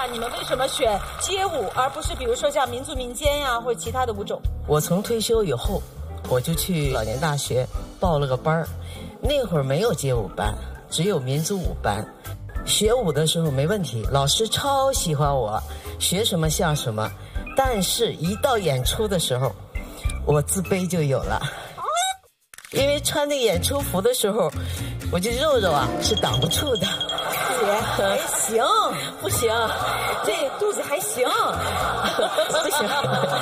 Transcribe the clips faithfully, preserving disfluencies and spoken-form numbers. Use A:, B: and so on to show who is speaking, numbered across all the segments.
A: 你们为什么选街舞，而不是比如说像民族民间呀、啊、或者其他的舞种？
B: 我从退休以后，我就去老年大学报了个班儿，那会儿没有街舞班，只有民族舞班。学舞的时候没问题，老师超喜欢我，学什么像什么。但是一到演出的时候，我自卑就有了，因为穿那个演出服的时候，我这肉肉啊是挡不住的。
A: 姐还行，
B: 不行，
A: 这肚子还行，
B: 不行。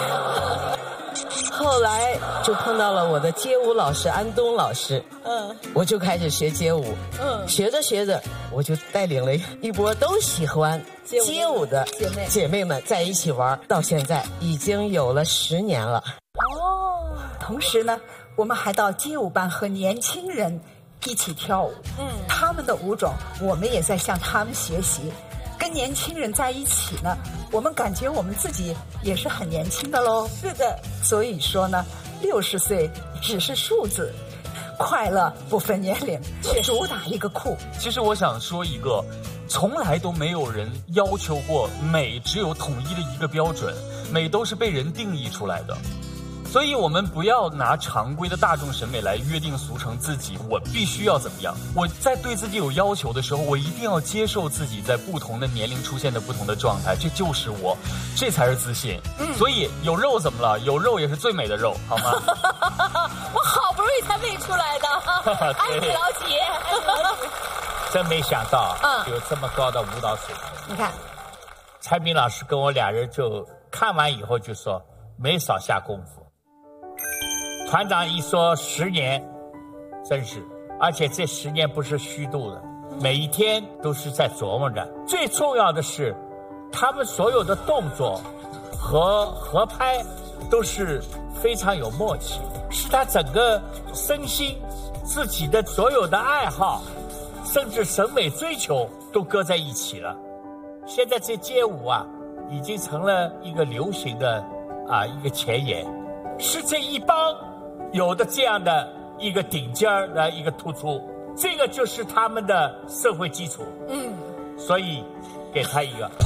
B: 后来就碰到了我的街舞老师安东老师，嗯，我就开始学街舞，嗯，学着学着，我就带领了一波都喜欢街舞的姐妹姐妹们在一起玩，到现在已经有了十年了。
C: 哦，同时呢，我们还到街舞班和年轻人一起跳舞，嗯，他们的舞种我们也在向他们学习。跟年轻人在一起呢，我们感觉我们自己也是很年轻的喽。
A: 是的，
C: 所以说呢，六十岁只是数字，快乐不分年龄，主打一个酷。
D: 其实我想说一个，从来都没有人要求过美只有统一的一个标准，美都是被人定义出来的。所以我们不要拿常规的大众审美来约定俗成自己，我必须要怎么样。我在对自己有要求的时候，我一定要接受自己在不同的年龄出现的不同的状态，这就是我，这才是自信。嗯，所以有肉怎么了？有肉也是最美的肉，好吗？
A: 我好不容易才喂出来的，爱你老姐，爱你老姐。
E: 真没想到，嗯，有这么高的舞蹈水平。
A: 你看，
E: 蔡明老师跟我俩人就看完以后就说没少下功夫。团长一说十年，真是，而且这十年不是虚度的，每一天都是在琢磨着。最重要的是，他们所有的动作和合拍都是非常有默契，是他整个身心、自己的所有的爱好，甚至审美追求都搁在一起了。现在这街舞啊，已经成了一个流行的啊一个前沿，是这一帮有的这样的一个顶尖儿的一个突出，这个就是他们的社会基础。嗯，所以给他一个。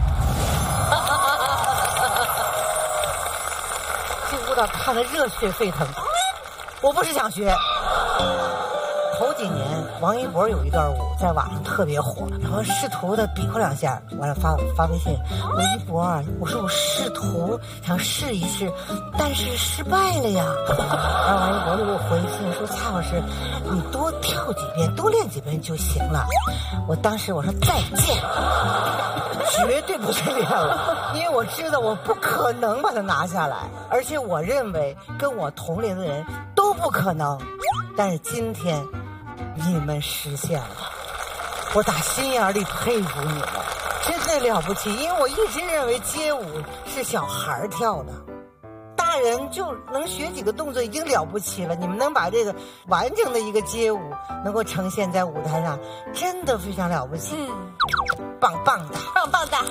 F: 这舞蹈看得热血沸腾，我不是想学。头几年王一博有一段舞在网上特别火，然后试图的比划两下，完了发发微信，我一博啊，我说我试图想试一试，但是失败了呀。然后王一博就给我回信说，蔡老师你多跳几遍多练几遍就行了。我当时我说再见，绝对不去练了，因为我知道我不可能把它拿下来，而且我认为跟我同龄的人都不可能。但是今天你们实现了，我打心眼里佩服你们，真的了不起。因为我一直认为街舞是小孩跳的，大人就能学几个动作已经了不起了，你们能把这个完整的一个街舞能够呈现在舞台上，真的非常了不起。嗯，棒棒的，
A: 棒棒的。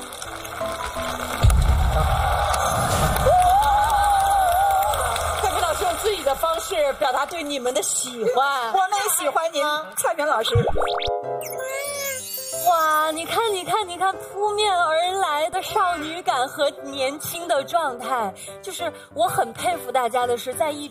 A: 自己的方式表达对你们的喜欢，
C: 我们也喜欢您，蔡明老师。
A: 哇，你看，你看，你看，扑面而来的少女感和年轻的状态，就是我很佩服大家的是，在一